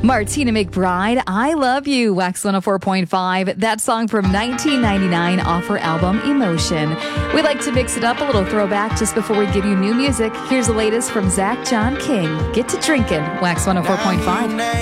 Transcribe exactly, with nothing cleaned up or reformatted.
Martina McBride, I Love You, Wax one oh four point five. That song from nineteen ninety-nine off her album Emotion. We like to mix it up, a little throwback just before we give you new music. Here's the latest from Zach John King. Get to drinking, Wax one oh four point five.